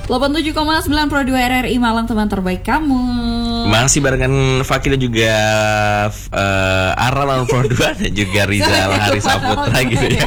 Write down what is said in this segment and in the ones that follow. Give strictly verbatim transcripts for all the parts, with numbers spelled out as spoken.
delapan puluh tujuh koma sembilan Pro dua R R I Malang, teman terbaik kamu. Masih barengan Fakir dan juga uh, Ara lawan Pro dua dan juga Rizal Haris Saputra gitu ya.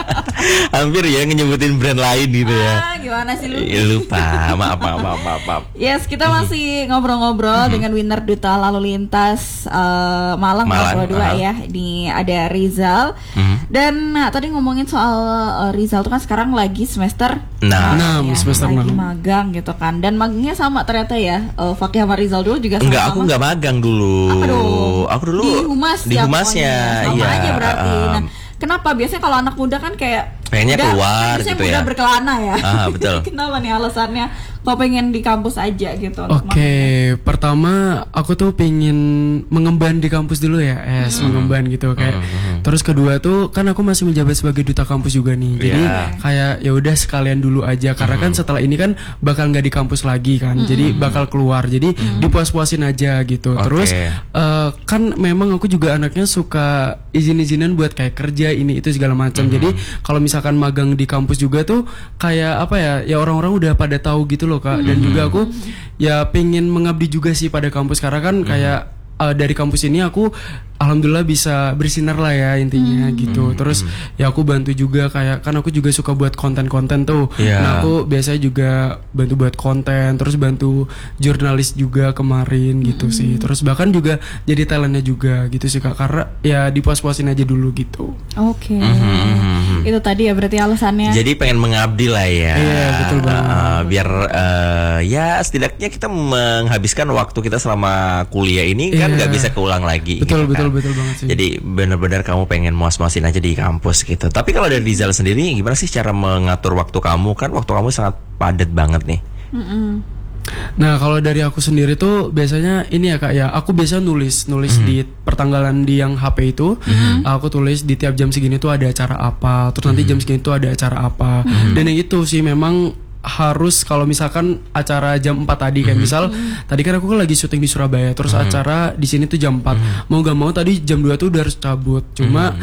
Hampir ya nyebutin brand lain gitu ya. Ah, gimana sih lu? Ya, lupa, maaf, maaf, maaf, maaf, maaf. Yes, kita masih ngobrol-ngobrol mm-hmm. dengan winner Duta Lalu Lintas uh, Malang, Malang Pro dua uh-huh. ya. Ini ada Rizal. Mm-hmm. Dan nah, tadi ngomongin soal uh, Rizal tuh kan sekarang lagi semester Nah, nah ya, semester lagi enam. magang gitu kan. Dan magangnya sama ternyata ya. Uh, Fakih sama Rizal dulu juga sama. Enggak, aku enggak magang dulu. Apa dong? Aku dulu di humas di ya, humasnya. Sama iya. aja berarti. Nah, kenapa biasanya kalau anak muda kan kayak pengennya udah, keluar gitu muda ya. berkelana ya. Ah, betul. Kenapa nih alasannya kok pengen di kampus aja gitu? Oke, okay. Pertama aku tuh pengen mengemban di kampus dulu ya, es hmm. mengemban gitu kayak. Hmm. Terus kedua tuh kan aku masih menjabat sebagai duta kampus juga nih. Jadi yeah. kayak ya udah sekalian dulu aja karena hmm. kan setelah ini kan bakal nggak di kampus lagi kan. Hmm. Jadi bakal keluar. Jadi hmm. dipuas-puasin aja gitu. Okay. Terus uh, kan memang aku juga anaknya suka izin-izinan buat kayak kerja ini itu segala macam. Hmm. Jadi kalau misalkan magang di kampus juga tuh kayak apa ya? Ya orang-orang udah pada tahu gitu loh Kak. Dan mm-hmm. juga aku ya pengen mengabdi juga sih pada kampus karena kan mm-hmm. kayak uh, dari kampus ini aku alhamdulillah bisa bersinar lah ya intinya mm-hmm. gitu. Terus ya aku bantu juga kayak kan aku juga suka buat konten-konten tuh. Yeah. Nah aku biasanya juga bantu buat konten, terus bantu jurnalis juga kemarin gitu mm-hmm. sih. Terus bahkan juga jadi talentnya juga gitu sih Kak, karena ya dipuas-puasin aja dulu gitu. Oke. Okay. Mm-hmm. Itu tadi ya berarti alasannya. Jadi pengen mengabdi lah ya. Iya yeah, betul banget. Uh, biar uh, ya setidaknya kita menghabiskan waktu kita selama kuliah ini yeah. kan nggak bisa keulang lagi. Betul gitu, betul. Kan? Betul banget sih. Jadi benar-benar kamu pengen muas-muasin aja di kampus gitu. Tapi kalau dari Rizal sendiri gimana sih cara mengatur waktu kamu? Kan waktu kamu sangat padat banget nih. Mm-mm. Nah kalau dari aku sendiri tuh biasanya ini ya Kak ya, aku biasa nulis nulis mm-hmm. di pertanggalan di yang H P itu, mm-hmm. aku tulis di tiap jam segini tuh ada acara apa, terus nanti mm-hmm. jam segini tuh ada acara apa, mm-hmm. dan yang itu sih memang harus kalau misalkan acara jam empat tadi kayak misal mm-hmm. tadi kan aku kan lagi syuting di Surabaya terus mm-hmm. acara di sini tuh jam empat mm-hmm. mau gak mau tadi jam dua tuh udah harus cabut cuma mm-hmm.